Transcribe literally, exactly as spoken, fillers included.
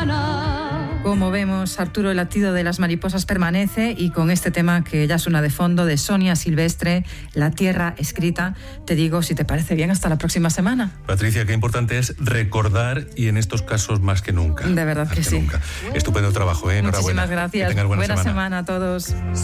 mañana. Como vemos, Arturo, el latido de las mariposas permanece, y con este tema que ya suena de fondo de Sonia Silvestre, La tierra escrita, te digo, si te parece bien, hasta la próxima semana. Patricia, qué importante es recordar, y en estos casos más que nunca. De verdad que, que sí. Nunca. Estupendo trabajo, ¿eh? Enhorabuena. Muchísimas gracias. Que tengas buena, buena semana. semana a todos.